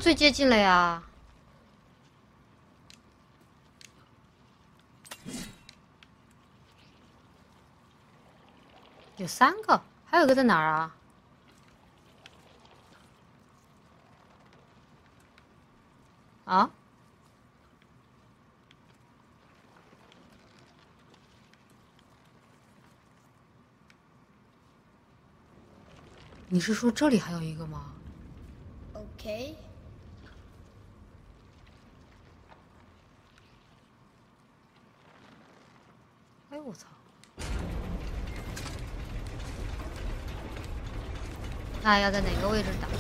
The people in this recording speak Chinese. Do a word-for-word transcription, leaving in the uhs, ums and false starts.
最接近了呀。有三个，还有一个在哪儿啊？啊？你是说这里还有一个吗 ？OK。 哎我操！那要在哪个位置打？